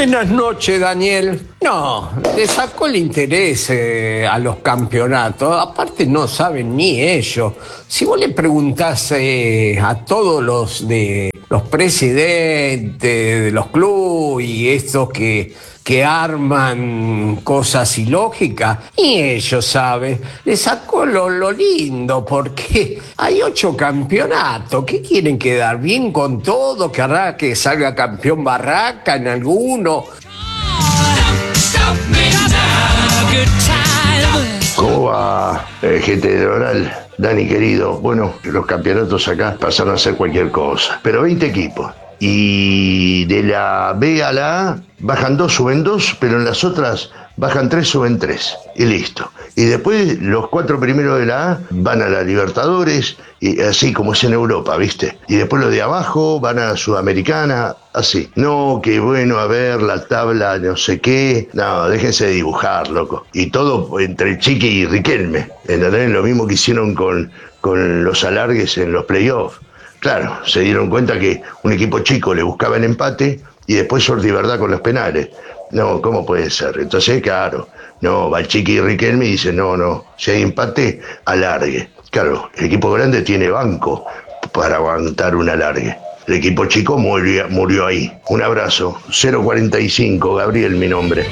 Buenas noches, Daniel. No, le sacó el interés a los campeonatos. Aparte no saben ni ellos. Si vos le preguntás a todos los presidentes de los clubes y estos que arman cosas ilógicas, y ellos saben, le sacó lo lindo, porque hay 8 campeonatos. ¿Qué quieren quedar bien con todo? Que salga campeón Barraca en alguno. ¿Cómo va, gente de Oral? Dani, querido, bueno, los campeonatos acá pasaron a ser cualquier cosa, pero 20 equipos. Y de la B a la A bajan 2, suben 2, pero en las otras bajan 3, suben 3. Y listo. Y después los 4 primeros de la A van a la Libertadores, y así como es en Europa, ¿viste? Y después los de abajo van a la Sudamericana, así. No, que bueno, a ver, la tabla no sé qué. No, déjense de dibujar, loco. Y todo entre Chiqui y Riquelme. ¿Entendés? Lo mismo que hicieron con los alargues en los playoffs. Claro, se dieron cuenta que un equipo chico le buscaba el empate y después Sordi Verdad con los penales. No, ¿cómo puede ser? Entonces, claro, no, va el Chiqui y Riquelme y dice, no, si hay empate, alargue. Claro, el equipo grande tiene banco para aguantar un alargue. El equipo chico murió ahí. Un abrazo. 045, Gabriel, mi nombre.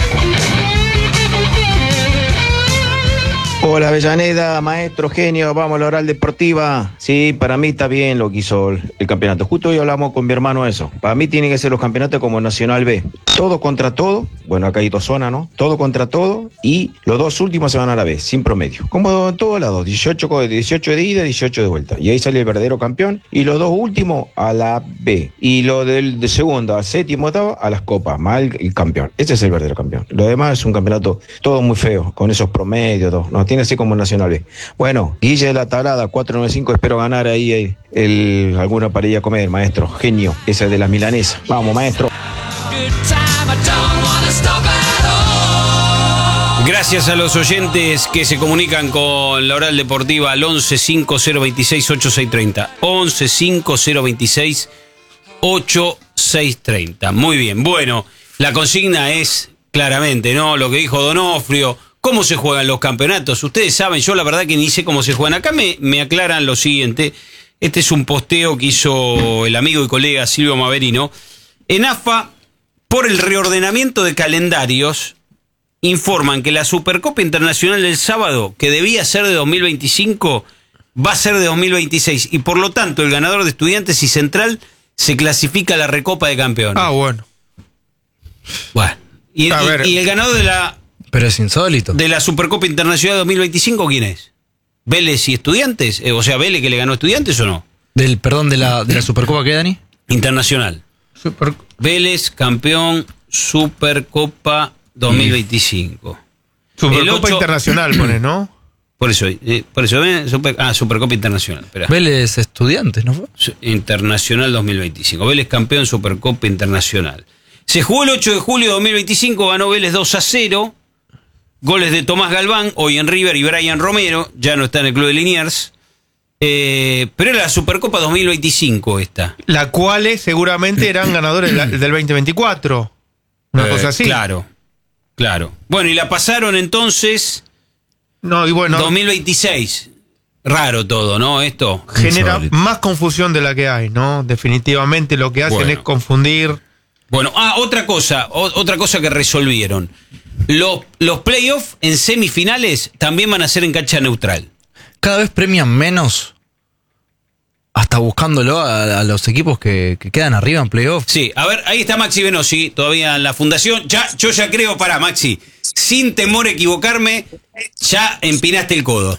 Hola Avellaneda, maestro, genio, vamos a la Oral Deportiva. Sí, para mí está bien lo que hizo el campeonato. Justo hoy hablamos con mi hermano eso. Para mí tienen que ser los campeonatos como Nacional B. Todo contra todo, bueno acá hay 2 zonas, ¿no? Todo contra todo y los 2 últimos se van a la B, sin promedio. Como en todos lados, 18 de ida, 18 de vuelta. Y ahí sale el verdadero campeón. Y los 2 últimos a la B. Y lo de segundo al séptimo, octavo, a las copas, mal el campeón. Ese es el verdadero campeón. Lo demás es un campeonato todo muy feo, con esos promedios, todo. No tiene así como Nacional B. Bueno, Guille de la Tablada, 495, espero ganar ahí alguna para ir a comer, maestro. Genio, ese de la milanesa. Vamos, maestro. Gracias a los oyentes que se comunican con la Oral Deportiva al 1150268630. 1150268630. Muy bien. Bueno, la consigna es claramente, ¿no? Lo que dijo Donofrio. ¿Cómo se juegan los campeonatos? Ustedes saben, yo la verdad que ni sé cómo se juegan. Acá me aclaran lo siguiente. Este es un posteo que hizo el amigo y colega Silvio Maverino. En AFA, por el reordenamiento de calendarios, informan que la Supercopa Internacional del sábado, que debía ser de 2025, va a ser de 2026. Y por lo tanto, el ganador de Estudiantes y Central se clasifica a la Recopa de Campeones. Ah, bueno. Bueno. Y el ganador de la... Pero es insólito. ¿De la Supercopa Internacional 2025 quién es? ¿Vélez y Estudiantes? O sea, ¿Vélez que le ganó a Estudiantes o no? ¿De la Supercopa qué, Dani? Internacional. Vélez, campeón, Supercopa 2025. Supercopa Internacional, pones, ¿no? Por eso, Supercopa Internacional. Esperá. Vélez Estudiantes, ¿no fue? Internacional 2025. Vélez campeón, Supercopa Internacional. Se jugó el 8 de julio de 2025, ganó Vélez 2-0. Goles de Tomás Galván, hoy en River, y Brian Romero, ya no está en el club de Liniers. Pero era la Supercopa 2025 esta. La cual seguramente eran ganadores del 2024. Una cosa así. Claro. Bueno, y la pasaron entonces... No, y bueno... 2026. Raro todo, ¿no? Esto genera más confusión de la que hay, ¿no? Definitivamente lo que hacen es confundir... Bueno, otra cosa que resolvieron. Los playoffs en semifinales también van a ser en cancha neutral. Cada vez premian menos, hasta buscándolo a los equipos que quedan arriba en playoffs. Sí, a ver, ahí está Maxi Venosi, todavía en la fundación. Yo ya creo, Maxi, sin temor a equivocarme, ya empinaste el codo.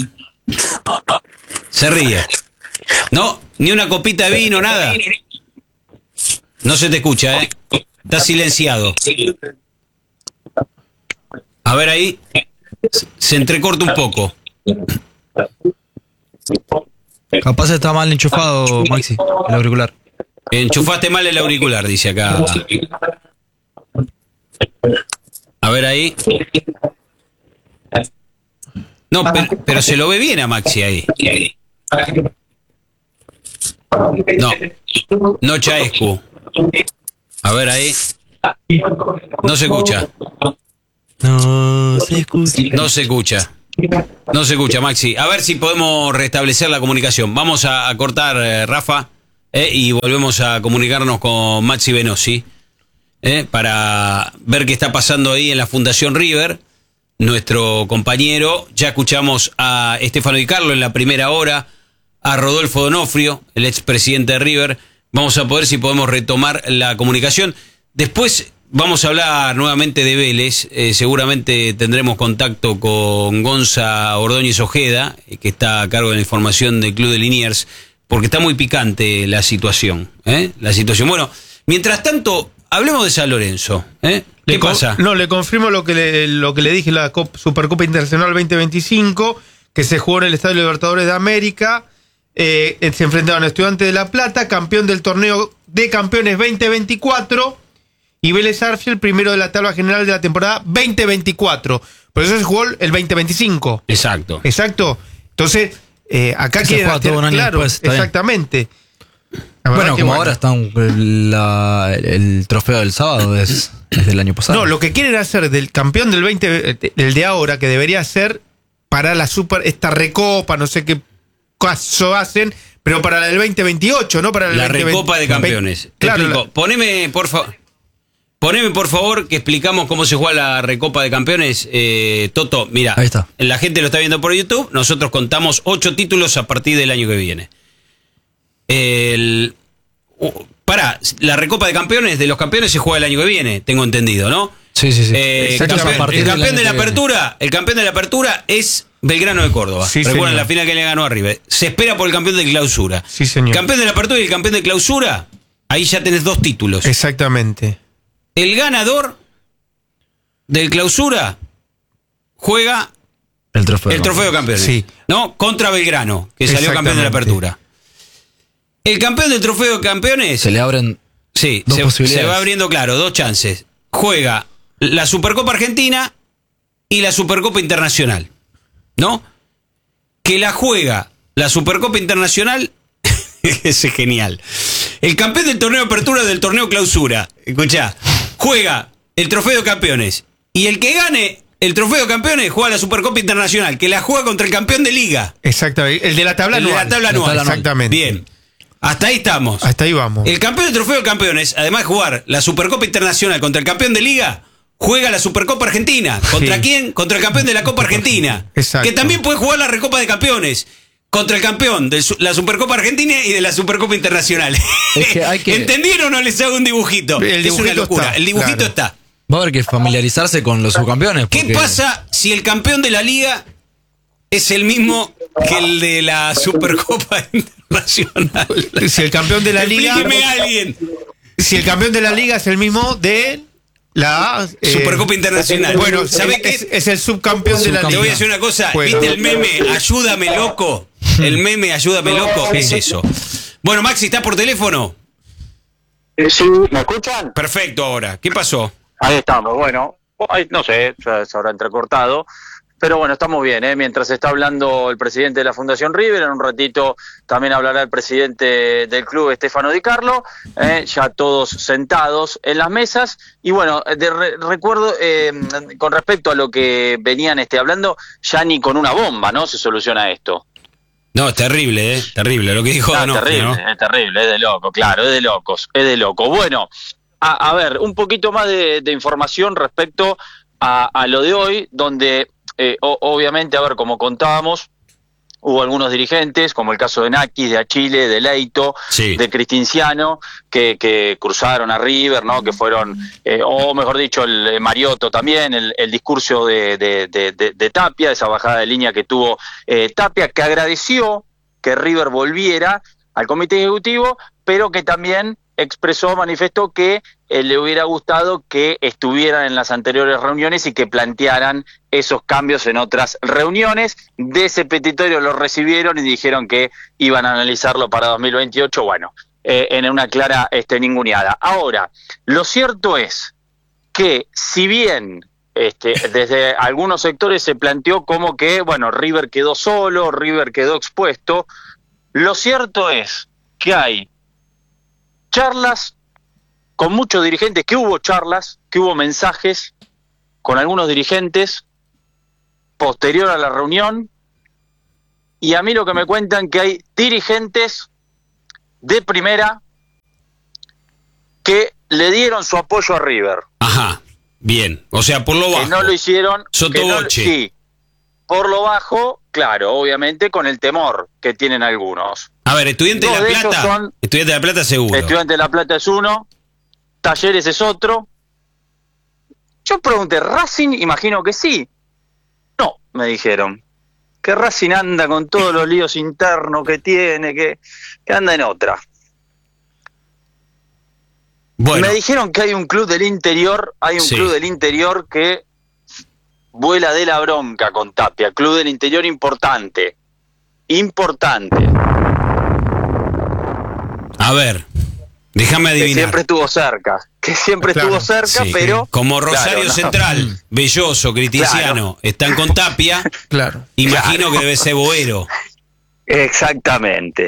Se ríe. ¿No? Ni una copita de vino, nada. No se te escucha, ¿eh? Está silenciado. A ver ahí. Se entrecorta un poco. Capaz está mal enchufado, Maxi, el auricular. Enchufaste mal el auricular, dice acá. A ver ahí. No, pero se lo ve bien a Maxi ahí. No Chaescu. A ver ahí. No se escucha. No se escucha. No se escucha. No se escucha, Maxi. A ver si podemos restablecer la comunicación. Vamos a cortar, Rafa, y volvemos a comunicarnos con Maxi Venosi, para ver qué está pasando ahí en la Fundación River. Nuestro compañero, ya escuchamos a Stefano Di Carlo en la primera hora, a Rodolfo D'Onofrio, el expresidente de River. Vamos a poder si podemos retomar la comunicación. Después vamos a hablar nuevamente de Vélez. Seguramente tendremos contacto con Gonza Ordóñez Ojeda, que está a cargo de la información del Club de Liniers, porque está muy picante la situación. La situación. Bueno, mientras tanto, hablemos de San Lorenzo. ¿Qué pasa? No, le confirmo lo que le dije, la Supercopa Internacional 2025, que se jugó en el Estadio Libertadores de América. Se enfrentaron a Estudiantes de La Plata, campeón del torneo de campeones 2024, y Vélez Sarsfield, primero de la tabla general de la temporada 2024. Por eso se jugó el 2025. Exacto. Entonces, acá se quieren juega todo un año claro, después, está bien. exactamente. Bueno, como ahora está el trofeo del sábado es del año pasado. No, lo que quieren hacer del campeón del 20, el de ahora, que debería ser para esta recopa, no sé qué caso hacen, pero para la del 2028, no para la recopa de campeones. Claro. Poneme, por favor, que explicamos cómo se juega la recopa de campeones. Toto, mira, ahí está. La gente lo está viendo por YouTube. Nosotros contamos 8 títulos a partir del año que viene. La recopa de campeones, de los campeones se juega el año que viene, tengo entendido, ¿no? Sí. El campeón de la apertura es Belgrano de Córdoba. Sí, recuerden señor. la final que le ganó a River. Se espera por el campeón de clausura. Sí, señor. Campeón de la apertura y el campeón de clausura, ahí ya tenés 2 títulos. Exactamente. El ganador del clausura juega el trofeo de campeones. Sí. ¿No? Contra Belgrano, que salió campeón de la apertura. El campeón del trofeo de campeones se le abren dos posibilidades. Se va abriendo, claro, 2 chances. Juega la Supercopa Argentina y la Supercopa Internacional, ¿no? Que la juega la Supercopa Internacional, ese es genial. El campeón del torneo de apertura del torneo clausura, escuchá, juega el trofeo de campeones. Y el que gane el trofeo de campeones juega la Supercopa Internacional, que la juega contra el campeón de liga. Exactamente. El de la tabla anual. Exactamente. Bien. Hasta ahí estamos. Hasta ahí vamos. El campeón del trofeo de campeones, además de jugar la Supercopa Internacional contra el campeón de liga, juega la Supercopa Argentina. ¿Contra quién? Contra el campeón de la Copa Argentina. Exacto. Que también puede jugar la Recopa de Campeones contra el campeón de la Supercopa Argentina y de la Supercopa Internacional. Es que hay que... ¿Entendieron o les hago un dibujito? Es una locura. El dibujito está. Va a haber que familiarizarse con los subcampeones. ¿Qué pasa si el campeón de la liga es el mismo que el de la Supercopa Internacional? Si el campeón de la liga... Explíqueme a alguien. Si el campeón de la liga es el mismo de la... Supercopa Internacional. Bueno, ¿sabe qué? Es el subcampeón de la liga. Te voy a decir una cosa. Juega. ¿Viste el meme? Ayúdame, loco. El meme, ayúdame, loco. Es eso. Bueno, Maxi, ¿estás por teléfono? Sí, ¿me escuchan? Perfecto, ahora. ¿Qué pasó? Ahí estamos, bueno, no sé, ya se habrá entrecortado, pero bueno, estamos bien, mientras está hablando el presidente de la Fundación River, en un ratito también hablará el presidente del club, Stefano Di Carlo, ya todos sentados en las mesas, y bueno, recuerdo, con respecto a lo que venían hablando, ya ni con una bomba, ¿no?, se soluciona esto. No, es terrible, terrible, lo que dijo D'Onofrio, ¿no? Es terrible, es de loco, claro, es de locos, es de loco. Bueno, a ver, un poquito más de información respecto a lo de hoy, donde obviamente, a ver, como contábamos, hubo algunos dirigentes, como el caso de Nakis, de Achille, de Leito, sí, de Cristinciano, que cruzaron a River, ¿no? Que fueron, o mejor dicho, el Mariotto también, el discurso de Tapia, esa bajada de línea que tuvo Tapia, que agradeció que River volviera al comité ejecutivo, pero que también manifestó que le hubiera gustado que estuvieran en las anteriores reuniones y que plantearan esos cambios en otras reuniones. De ese petitorio lo recibieron y dijeron que iban a analizarlo para 2028, bueno, en una clara ninguneada. Ahora, lo cierto es que si bien desde algunos sectores se planteó como que, bueno, River quedó solo, River quedó expuesto, lo cierto es que hay charlas con muchos dirigentes, que hubo charlas, que hubo mensajes con algunos dirigentes posterior a la reunión, y a mí lo que me cuentan que hay dirigentes de primera que le dieron su apoyo a River. Ajá, bien. O sea, por lo bajo. Que no lo hicieron. Sotoboche. Sí, por lo bajo, claro, obviamente con el temor que tienen algunos. A ver, Estudiante de La Plata. Estudiante de La Plata seguro. Estudiante de La Plata es uno, Talleres es otro. Yo pregunté, ¿Racing? Imagino que sí. No, me dijeron. Que Racing anda con todos los líos internos que tiene, que anda en otra. Bueno. Me dijeron que hay un club del interior, club del interior que vuela de la bronca con Tapia, club del interior importante. A ver, déjame adivinar. Que siempre estuvo cerca, Sí. pero... Como Rosario claro, Central, Belloso, Cristiciano, están con Tapia. Claro. Imagino que debe ser Boero. Exactamente.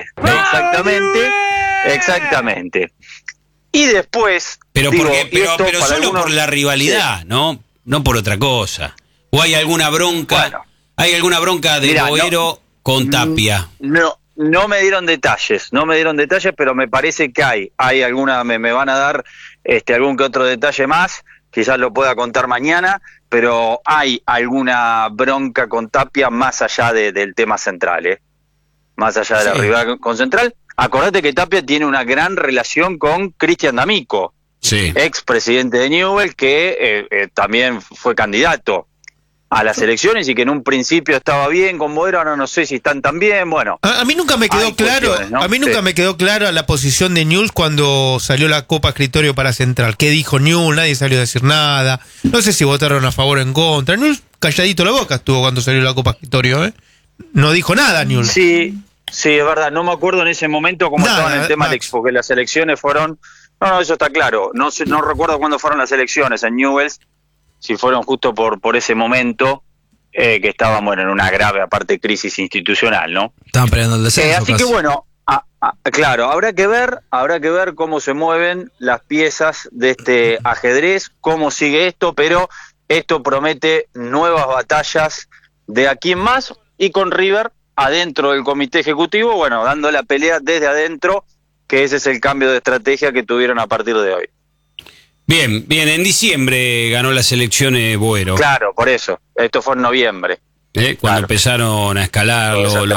Y después... Pero digo, pero solo por la rivalidad, sí. ¿no? No por otra cosa. ¿O hay alguna bronca? Bueno. ¿Hay alguna bronca de Mirá, Boero con Tapia? No me dieron detalles, pero me parece que hay alguna, me van a dar algún que otro detalle más, quizás lo pueda contar mañana, pero hay alguna bronca con Tapia más allá del tema central, más allá de la rivalidad con Central. Acordate que Tapia tiene una gran relación con Cristian D'Amico, ex presidente de Newell's, que también fue candidato a las elecciones y que en un principio estaba bien con Boero, ahora no sé si están tan bien, bueno. A mí nunca me quedó claro, ¿no? a mí nunca me quedó clara la posición de Newell's cuando salió la Copa Escritorio para Central. ¿Qué dijo Newell's? Nadie salió a decir nada. No sé si votaron a favor o en contra. Newell's calladito la boca estuvo cuando salió la Copa Escritorio, ¿eh? No dijo nada Newell's. Sí, es verdad, no me acuerdo en ese momento cómo estaba en el tema Alex, porque las elecciones fueron... No, eso está claro. No recuerdo cuándo fueron las elecciones en Newell's, si fueron justo por ese momento, que estaban, en una grave, aparte, crisis institucional, ¿no? Estaban peleando el descenso. Así que bueno, claro, habrá que ver cómo se mueven las piezas de este ajedrez, cómo sigue esto, pero esto promete nuevas batallas de aquí en más, y con River adentro del comité ejecutivo, dando la pelea desde adentro, que ese es el cambio de estrategia que tuvieron a partir de hoy. Bien, en diciembre ganó las elecciones Boero. Claro, por eso. Esto fue en noviembre. Cuando empezaron a escalar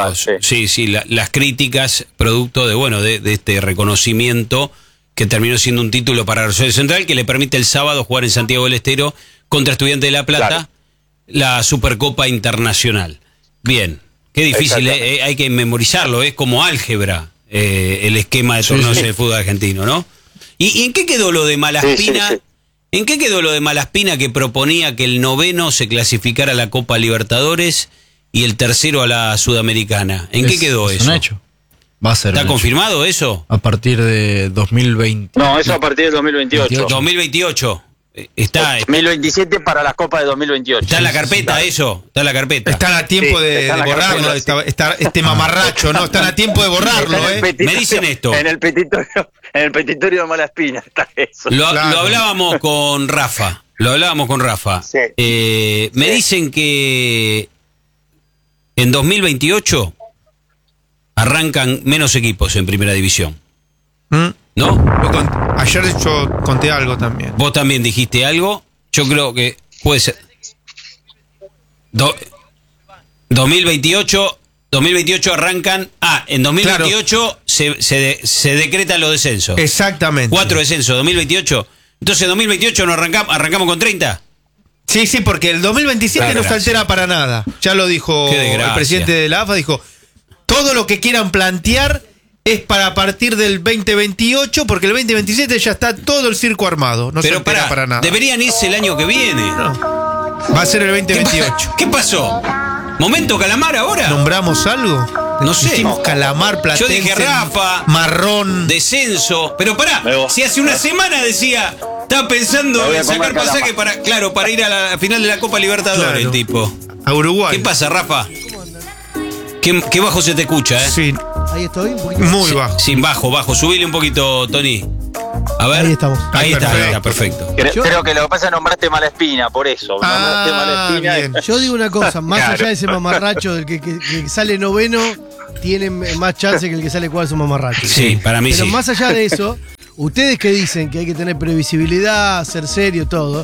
las críticas producto de este reconocimiento que terminó siendo un título para Rosario Central, que le permite el sábado jugar en Santiago del Estero contra Estudiantes de La Plata, la Supercopa Internacional. Bien, qué difícil, hay que memorizarlo, es como álgebra el esquema de torneos en el fútbol argentino, ¿no? ¿Y en qué quedó lo de Malaspina? ¿En qué quedó lo de Malaspina, que proponía que el noveno se clasificara a la Copa Libertadores y el tercero a la Sudamericana? ¿En qué quedó eso? Es un hecho. Va a ser. ¿Está confirmado eso? A partir de 2020. No, eso a partir de 2028. 2028. Está 2027 para las copas de 2028. ¿Está en la carpeta eso? ¿Está en la carpeta? Están a tiempo de borrarlo, está este mamarracho, ¿no? Están a tiempo de borrarlo, Me dicen esto. En el petitorio de Malaspina está eso. Lo hablábamos con Rafa. Sí. Me dicen que en 2028 arrancan menos equipos en primera división. ¿No? Ayer yo conté algo también. Vos también dijiste algo. Yo creo que puede ser. 2028 arrancan. En 2028 se decretan los descensos. Exactamente. 4 descensos, 2028. Entonces, 2028 no arrancamos con 30. Sí, porque el 2027 no se altera para nada. Ya lo dijo el presidente de la AFA, dijo, todo lo que quieran plantear es para partir del 2028, porque el 2027 ya está todo el circo armado. No se altera para nada. Deberían irse el año que viene. No. Va a ser el 2028. ¿Qué pasó? ¿Momento Calamar ahora? ¿Nombramos algo? No sé. Hicimos Calamar, Platense, yo dije Rafa, Marrón, descenso. Pero pará, si hace una semana decía, estaba pensando en sacar pasaje para ir a la final de la Copa Libertadores, el tipo. A Uruguay. ¿Qué pasa, Rafa? Qué bajo se te escucha, Sí. Ahí estoy, un poquito. Muy bajo. Sin bajo. Subile un poquito, Tony. A ver. Ahí estamos. Ahí está, perfecto. Creo que lo que pasa es nombraste Malaspina, por eso. Nombraste Malaspina. bien. Yo digo una cosa, más allá de ese mamarracho del que sale noveno, tiene más chance que el que sale cuarto mamarracho. Sí, para mí Pero sí. más allá de eso, ustedes que dicen que hay que tener previsibilidad, ser serio, todo,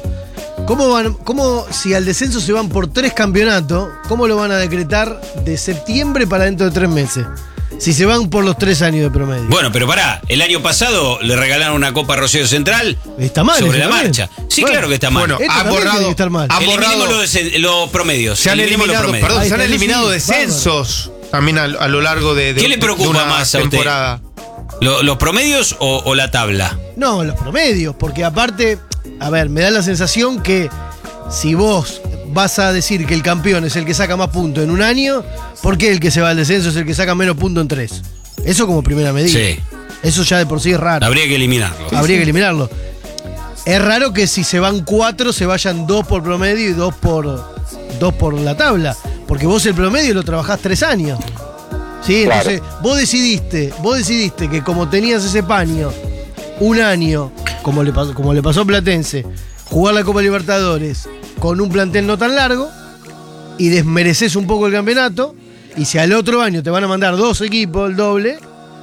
¿cómo si al descenso se van por 3 campeonatos, cómo lo van a decretar de septiembre para dentro de 3 meses? Si se van por los 3 años de promedio. Bueno, pero pará, el año pasado le regalaron una Copa Rosario Central Está mal. sobre eso la también. marcha. Sí, Bueno, claro que está mal. Bueno, esto ha también tiene borrado, que estar mal. ha Eliminemos borrado, los promedios. se han eliminemos los eliminado, promedios. perdón, Ahí se han está, eliminado sí, descensos también a lo largo de ¿Qué le preocupa una más a usted? temporada. ¿Los promedios o la tabla? No, los promedios, porque aparte, a ver, me da la sensación que si vos vas a decir que el campeón es el que saca más puntos en un año, ¿por qué el que se va al descenso es el que saca menos puntos en 3? Eso como primera medida. Sí. Eso ya de por sí es raro. Habría que eliminarlo. Habría que eliminarlo. Es raro que si se van 4 se vayan 2 por promedio y 2 por la tabla. Porque vos el promedio lo trabajás 3 años. Sí, Claro. entonces vos decidiste que como tenías ese paño un año, como le pasó a Platense, jugar la Copa Libertadores con un plantel no tan largo y desmereces un poco el campeonato, y si al otro año te van a mandar 2 equipos, el doble,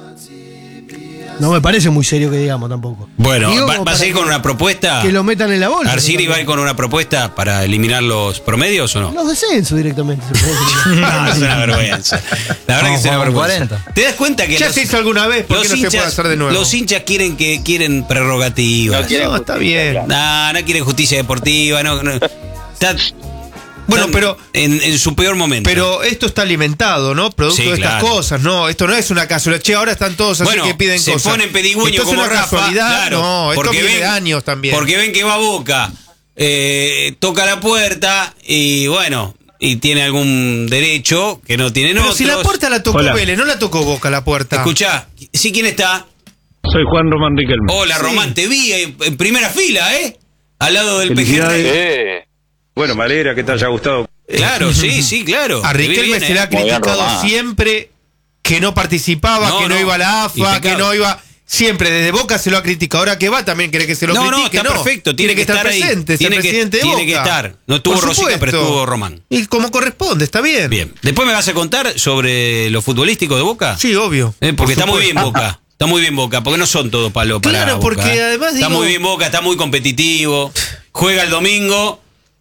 no me parece muy serio que digamos tampoco. Bueno, Digo, ¿va como a para seguir con una propuesta? que lo metan en la bolsa. ¿Arciri va a ir con una propuesta para eliminar los promedios o no? Los descensos directamente. se puede decir. No, es una vergüenza. La verdad que es una Vamos, vergüenza. 40. ¿Te das cuenta que Ya se hizo alguna vez, ¿por qué no se puede hacer de nuevo? los hinchas quieren prerrogativas? No quieren No, está bien. No quieren justicia deportiva, no. Está, Bueno, están pero- en su peor momento. Pero esto está alimentado, ¿no? Producto Sí, de estas claro. cosas, ¿no? Esto no es una casualidad. Che, ahora están todos así bueno, que piden se cosas. ponen pedigüeños Esto es como una Rafa, casualidad. claro, No, esto viene de años también. Porque ven que va a Boca, toca la puerta y bueno, y tiene algún derecho que no tienen Pero otros. si la puerta la tocó Vélez, no la tocó Boca la puerta. Escuchá, ¿sí quién está? Soy Juan Román Riquelme. Hola, Sí. Román, te vi en primera fila, ¿eh? Al lado del Felicidades. PGR. Bueno, me alegra que te haya gustado. Claro, sí, claro. A Te vi Riquelme bien, se le ha Muy bien, criticado Román. siempre que no participaba, No, que no no. iba a la AFA, Impecable. que no iba. Siempre, desde Boca se lo ha criticado. Ahora que va también quiere que se lo No, critique. está perfecto, tiene que estar ahí. presente, es el Tiene que- presidente de Boca. tiene que estar. No estuvo Por Rosica, pero supuesto. estuvo Román. Y como corresponde, está bien. Bien. ¿Después me vas a contar sobre lo futbolístico de Boca? Sí, obvio. Porque Por está muy bien supuesto. Boca. Está muy bien Boca, porque no son todos palos para Claro, Boca, porque además está digo- muy bien Boca, está muy competitivo. Juega el domingo.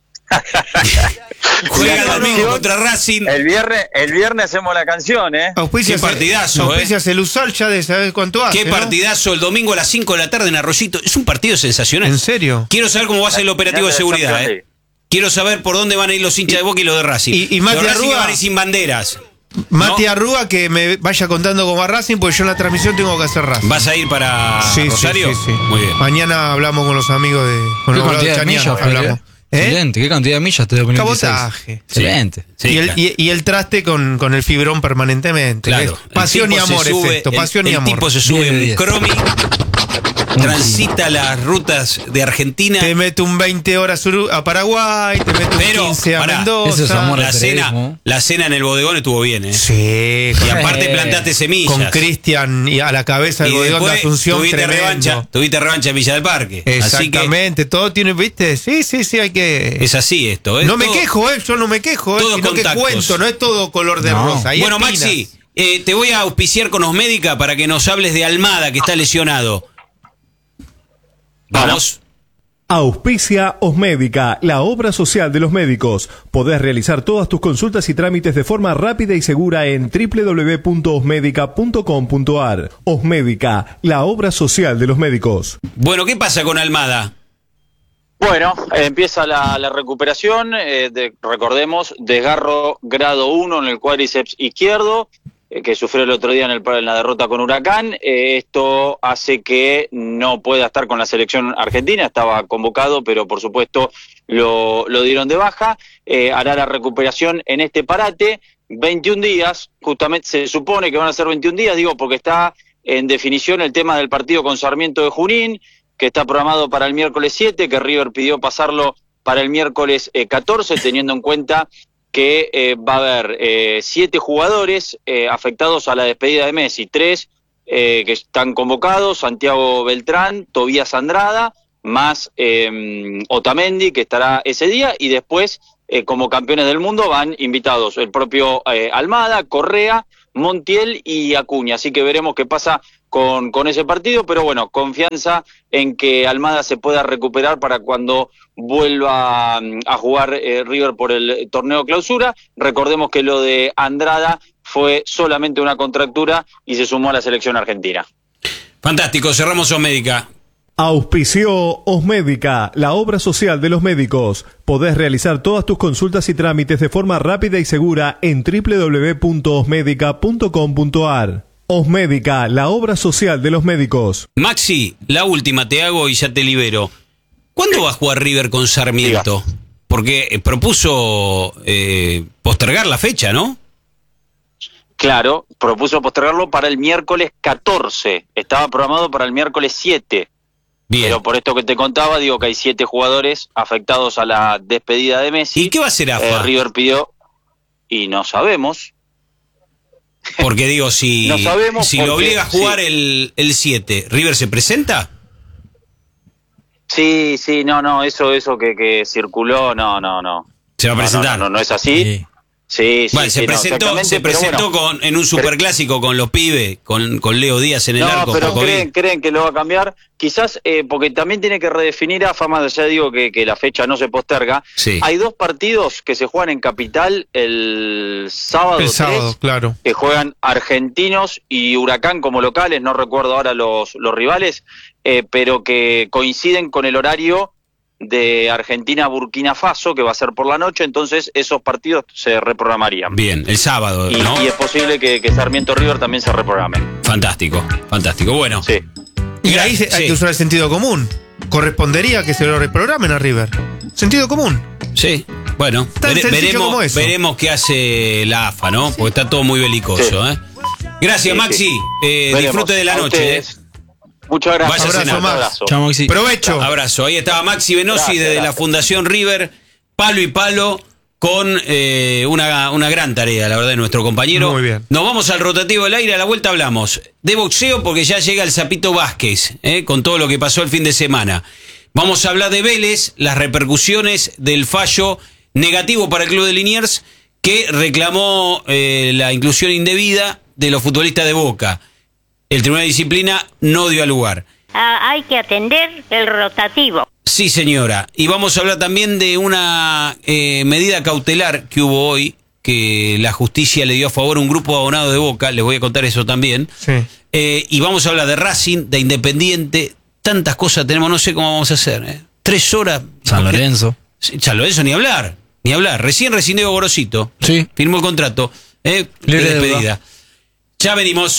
Juega el domingo contra Racing. El viernes hacemos la canción, ¿eh? Auspicias, Qué partidazo, auspicias el Usal ya de saber cuánto hace. Qué ¿no? partidazo el domingo a las 5 de la tarde en Arroyito. Es un partido sensacional. ¿En serio? Quiero saber cómo va a ser el operativo de seguridad, ¿eh? Quiero saber por dónde van a ir los hinchas de Boca y los de Racing. y Mati Los de Racing Arrúa- van a ir sin banderas. Mati ¿No? Arrúa que me vaya contando cómo va Racing, porque yo en la transmisión tengo que hacer Racing. ¿Vas a ir para Sí, Rosario? sí, sí, sí. Muy bien. Mañana hablamos con los amigos de. Con ¿Qué los abogados cantidad de Chaniano, millas, Fede? hablamos. Excelente, ¿qué cantidad de millas te da 2026? Cabotaje. Excelente. Sí, y, claro. y el traste con el fibrón permanentemente. Claro. ¿Ves? Pasión El y tipo se amor sube, es esto, pasión y el amor. tipo se sube 10 de en 10. Cromi, transita las rutas de Argentina. Te mete un 20 horas a Paraguay, te mete un Pero, 15 a pará, Mendoza. Eso es amor. La cena, periodismo. la cena en el bodegón estuvo bien, ¿eh? Sí, Y aparte plantaste semillas. con Cristian y a la cabeza del Y bodegón de después Asunción, tuviste tremendo. revancha en Villa del Parque. Así Exactamente, todo tiene, ¿viste? Sí, hay que. que es así esto, ¿eh? No me Todo- quejo, yo no me quejo, todo sino que contactos. cuento, no es todo color de No. rosa. hay Bueno, espinas. Maxi, te voy a auspiciar con Osmédica para que nos hables de Almada, que está lesionado. Vamos. Auspicia Osmédica, la obra social de los médicos. Podés realizar todas tus consultas y trámites de forma rápida y segura en www.osmedica.com.ar. Osmédica, la obra social de los médicos. Bueno, ¿qué pasa con Almada? Bueno, empieza la recuperación, recordemos, desgarro grado 1 en el cuádriceps izquierdo, que sufrió el otro día en la derrota con Huracán. Esto hace que no pueda estar con la selección argentina, estaba convocado, pero por supuesto lo dieron de baja. Hará la recuperación en este parate, 21 días, justamente se supone que van a ser 21 días, digo, porque está en definición el tema del partido con Sarmiento de Junín, que está programado para el miércoles 7, que River pidió pasarlo para el miércoles 14, teniendo en cuenta que va a haber 7 jugadores afectados a la despedida de Messi, 3 que están convocados: Santiago Beltrán, Tobías Andrada, más Otamendi, que estará ese día, y después, como campeones del mundo, van invitados el propio Almada, Correa, Montiel y Acuña. Así que veremos qué pasa con ese partido, pero bueno, confianza en que Almada se pueda recuperar para cuando vuelva a jugar River por el torneo clausura. Recordemos que lo de Andrada fue solamente una contractura y se sumó a la selección argentina. Fantástico, cerramos Osmédica. Auspició Osmédica, la obra social de los médicos. Podés realizar todas tus consultas y trámites de forma rápida y segura en www.osmedica.com.ar. Osmédica, la obra social de los médicos. Maxi, la última te hago y ya te libero. ¿Cuándo va a jugar River con Sarmiento? Porque propuso postergar la fecha, ¿no? Claro, propuso postergarlo para el miércoles 14. Estaba programado para el miércoles 7. Bien. Pero por esto que te contaba, digo que hay 7 jugadores afectados a la despedida de Messi. ¿Y qué va a hacer AFA? River pidió, y no sabemos. Porque digo, si, no sabemos si porque, lo obliga a jugar sí, el 7, ¿River se presenta? Sí, no, eso que circuló, no. ¿Se va a presentar? No es así. Sí. Sí, bueno, se presentó bueno, en un superclásico con los pibes, con Leo Díaz en el arco. No, pero Jacobín. creen que lo va a cambiar, quizás porque también tiene que redefinir AFA, más allá digo que la fecha no se posterga. Sí. Hay 2 partidos que se juegan en Capital el sábado 3, claro, que juegan Argentinos y Huracán como locales, no recuerdo ahora los rivales, pero que coinciden con el horario de Argentina-Burkina Faso, que va a ser por la noche, entonces esos partidos se reprogramarían. Bien, el sábado, ¿no? Y es posible que Sarmiento River también se reprograme. Fantástico. Bueno. Sí. Y ahí hay que usar el sentido común. Correspondería que se lo reprogramen a River. Sentido común. Sí, bueno, Tan sencillo como eso. veremos qué hace la AFA, ¿no? Porque está todo muy belicoso, Sí. Gracias, Sí, Maxi. sí. Disfrute de la A noche, ustedes. Muchas gracias. Vaya a cenar. Un abrazo. Chao, Maxi. Provecho. Abrazo. Ahí estaba Maxi Venosi desde la Fundación River, palo y palo, con una gran tarea, la verdad, de nuestro compañero. Muy bien. Nos vamos al rotativo del aire, a la vuelta hablamos de boxeo porque ya llega el Zapito Vázquez, con todo lo que pasó el fin de semana. Vamos a hablar de Vélez, las repercusiones del fallo negativo para el club de Liniers que reclamó la inclusión indebida de los futbolistas de Boca. El Tribunal de Disciplina no dio lugar. Hay que atender el rotativo. Sí, señora. Y vamos a hablar también de una medida cautelar que hubo hoy, que la justicia le dio a favor a un grupo de abonados de Boca. Les voy a contar eso también. Sí. Y vamos a hablar de Racing, de Independiente. Tantas cosas tenemos, no sé cómo vamos a hacer. 3 horas. San Lorenzo. Sí, San Lorenzo, ni hablar. Recién rescindió Gorosito. Sí. Firmó el contrato. De Libre de despedida. deuda. Ya venimos.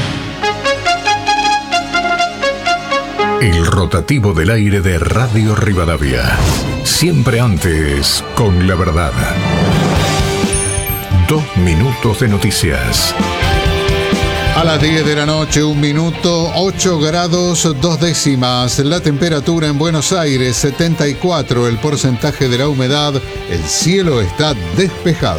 El rotativo del aire de Radio Rivadavia. Siempre antes, con la verdad. 2 minutos de noticias. A las 10 de la noche, 1 minuto, 8 grados 2 décimas. La temperatura en Buenos Aires, 74. El porcentaje de la humedad, el cielo está despejado.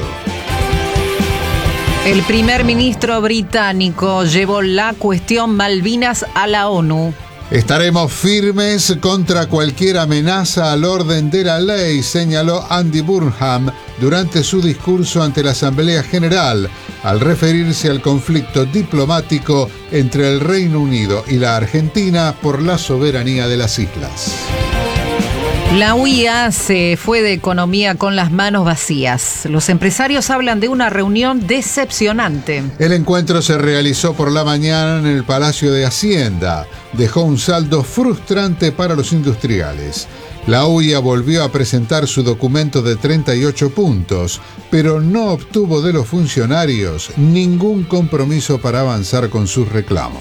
El primer ministro británico llevó la cuestión Malvinas a la ONU. Estaremos firmes contra cualquier amenaza al orden de la ley, señaló Andy Burnham durante su discurso ante la Asamblea General, al referirse al conflicto diplomático entre el Reino Unido y la Argentina por la soberanía de las islas. La UIA se fue de economía con las manos vacías. Los empresarios hablan de una reunión decepcionante. El encuentro se realizó por la mañana en el Palacio de Hacienda. Dejó un saldo frustrante para los industriales. La UIA volvió a presentar su documento de 38 puntos, pero no obtuvo de los funcionarios ningún compromiso para avanzar con sus reclamos.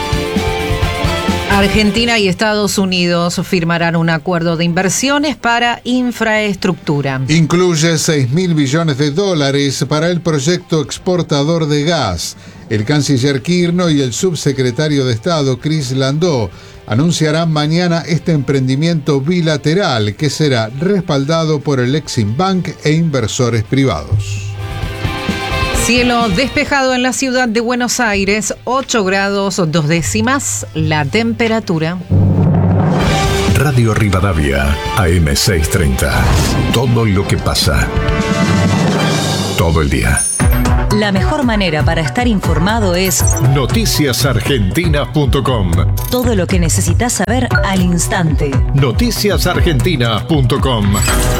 Argentina y Estados Unidos firmarán un acuerdo de inversiones para infraestructura. Incluye $6.000 billones para el proyecto exportador de gas. El canciller Kirchner y el subsecretario de Estado, Chris Landó, anunciarán mañana este emprendimiento bilateral que será respaldado por el Exim Bank e inversores privados. Cielo despejado en la ciudad de Buenos Aires, 8 grados 2 décimas la temperatura. Radio Rivadavia, AM630. Todo lo que pasa. Todo el día. La mejor manera para estar informado es noticiasargentina.com. Todo lo que necesitas saber al instante. noticiasargentina.com.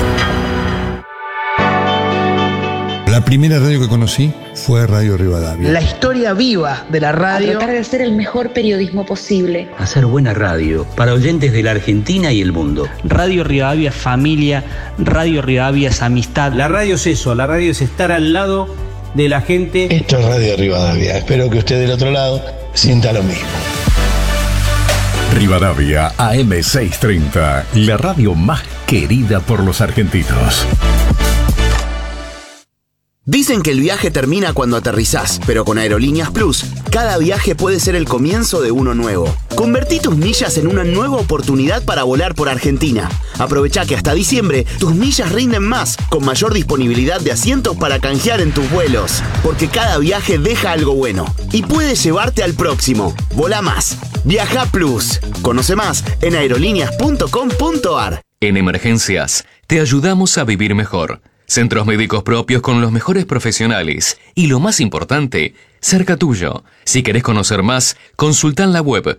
La primera radio que conocí fue Radio Rivadavia. La historia viva de la radio. A tratar de hacer el mejor periodismo posible. Hacer buena radio para oyentes de la Argentina y el mundo. Radio Rivadavia es familia, Radio Rivadavia es amistad. La radio es eso, la radio es estar al lado de la gente. Esto es Radio Rivadavia. Espero que usted del otro lado sienta lo mismo. Rivadavia AM630, la radio más querida por los argentinos. Dicen que el viaje termina cuando aterrizás, pero con Aerolíneas Plus, cada viaje puede ser el comienzo de uno nuevo. Convertí tus millas en una nueva oportunidad para volar por Argentina. Aprovecha que hasta diciembre tus millas rinden más, con mayor disponibilidad de asientos para canjear en tus vuelos. Porque cada viaje deja algo bueno y puede llevarte al próximo. Volá más. Viaja Plus. Conoce más en aerolíneas.com.ar. En emergencias, te ayudamos a vivir mejor. Centros médicos propios con los mejores profesionales y, lo más importante, cerca tuyo. Si querés conocer más, consulta en la web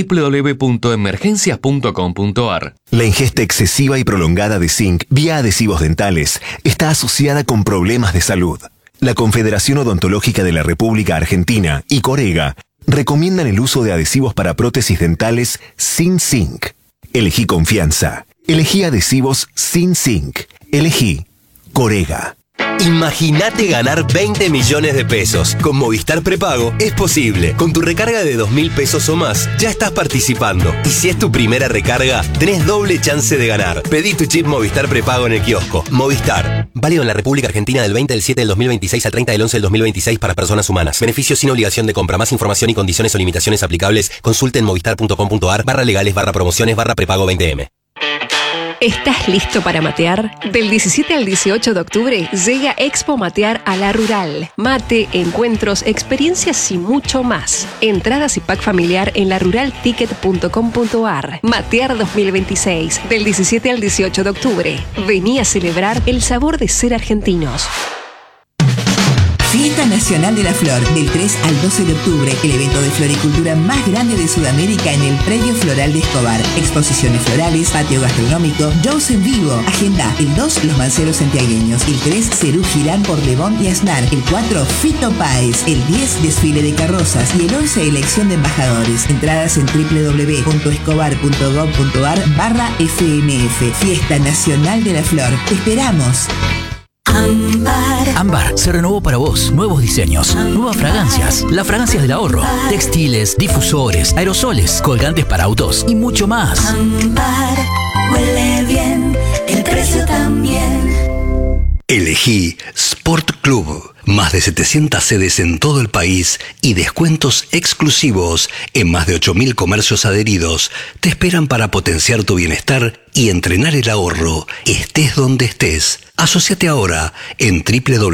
www.emergencias.com.ar. La ingesta excesiva y prolongada de zinc vía adhesivos dentales está asociada con problemas de salud. La Confederación Odontológica de la República Argentina y Corega recomiendan el uso de adhesivos para prótesis dentales sin zinc. Elegí confianza. Elegí adhesivos sin zinc. Elegí Corega. Imagínate ganar 20 millones de pesos. Con Movistar Prepago es posible. Con tu recarga de 2.000 pesos o más, ya estás participando. Y si es tu primera recarga, tenés doble chance de ganar. Pedí tu chip Movistar Prepago en el kiosco. Movistar. Válido en la República Argentina del 20 del 7 del 2026 al 30 del 11 del 2026 para personas humanas. Beneficios sin obligación de compra. Más información y condiciones o limitaciones aplicables. Consulte en movistar.com.ar/legales/prepago 20M. ¿Estás listo para matear? Del 17 al 18 de octubre llega Expo Matear a La Rural. Mate, encuentros, experiencias y mucho más. Entradas y pack familiar en laruralticket.com.ar. Matear 2026, del 17 al 18 de octubre. Vení a celebrar el sabor de ser argentinos. Fiesta Nacional de la Flor, del 3 al 12 de octubre, el evento de floricultura más grande de Sudamérica en el Predio Floral de Escobar. Exposiciones florales, patio gastronómico, shows en vivo. Agenda: el 2, Los Manceros Santiagueños; el 3, Cerú Girán por Lebón y Aznar; el 4, Fito Páez; el 10, desfile de carrozas; y el 11, elección de embajadores. Entradas en www.escobar.gov.ar/FNF. Fiesta Nacional de la Flor. Te esperamos. Ámbar se renovó para vos. Nuevos diseños, nuevas fragancias, las fragancias del ahorro, textiles, difusores, aerosoles, colgantes para autos y mucho más. Ámbar huele bien, el precio también. Elegí Sport Club. Más de 700 sedes en todo el país y descuentos exclusivos en más de 8.000 comercios adheridos te esperan para potenciar tu bienestar y entrenar el ahorro, estés donde estés. Asociate ahora en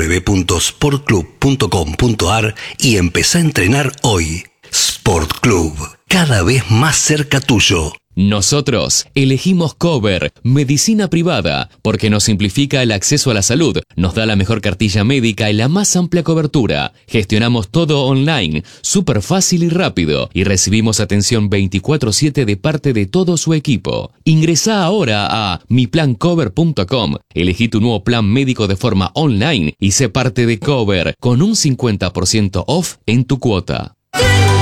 www.sportclub.com.ar y empezá a entrenar hoy. Sport Club, cada vez más cerca tuyo. Nosotros elegimos Cover, medicina privada, porque nos simplifica el acceso a la salud, nos da la mejor cartilla médica y la más amplia cobertura. Gestionamos todo online, súper fácil y rápido, y recibimos atención 24/7 de parte de todo su equipo. Ingresá ahora a miplancover.com, elegí tu nuevo plan médico de forma online y sé parte de Cover, con un 50% off en tu cuota.